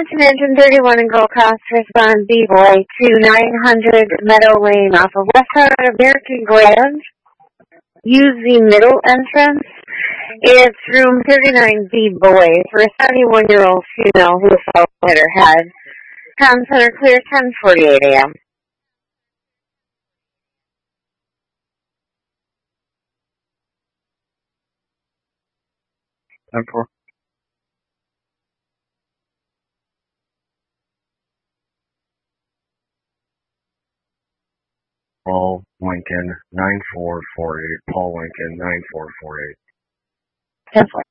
Engine 31 in Gold Coast, respond B-Boy to 900 Meadow Lane off of West Side of American Grand. Use the middle entrance. It's room 39B Boy for a 71-year-old female who fell and hit her head. Town Center clear 10:48 a.m. 10-4. Paul Lincoln 9448. Paul Lincoln 9448. 10-4.